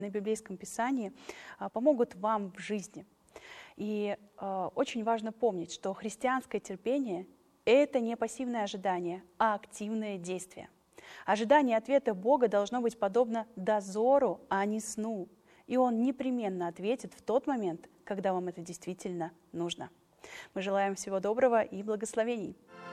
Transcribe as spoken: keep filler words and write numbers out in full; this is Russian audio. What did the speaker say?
на библейском писании помогут вам в жизни. И э, очень важно помнить, что христианское терпение – это не пассивное ожидание, а активное действие. Ожидание ответа Бога должно быть подобно дозору, а не сну. И Он непременно ответит в тот момент, когда вам это действительно нужно. Мы желаем всего доброго и благословений.